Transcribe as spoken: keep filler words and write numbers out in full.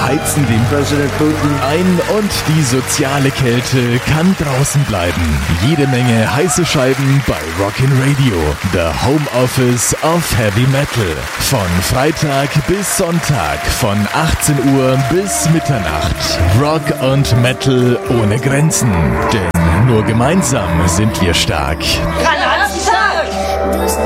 heizen den Präsident Putin ein und die soziale Kälte kann draußen bleiben. Jede Menge heiße Scheiben bei Rockin' Radio, the Home Office of Heavy Metal. Von Freitag bis Sonntag, von achtzehn Uhr bis Mitternacht. Rock und Metal ohne Grenzen, denn nur gemeinsam sind wir stark. Granatenstark!